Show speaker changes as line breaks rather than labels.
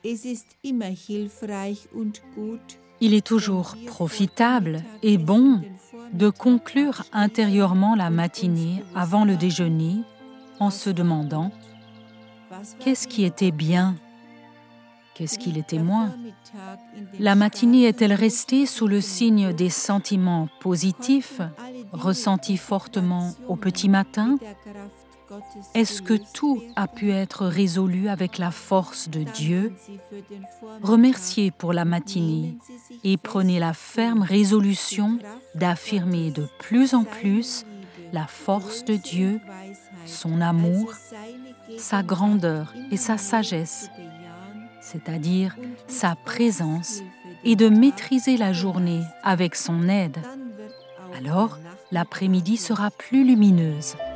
Il est toujours profitable et bon de conclure intérieurement la matinée avant le déjeuner en se demandant qu'est-ce qui était bien, qu'est-ce qui l'était moins. La matinée est-elle restée sous le signe des sentiments positifs, ressentis fortement au petit matin? Est-ce que tout a pu être résolu avec la force de Dieu? Remerciez pour la matinée et prenez la ferme résolution d'affirmer de plus en plus la force de Dieu, son amour, sa grandeur et sa sagesse, c'est-à-dire sa présence, et de maîtriser la journée avec son aide. Alors, l'après-midi sera plus lumineuse.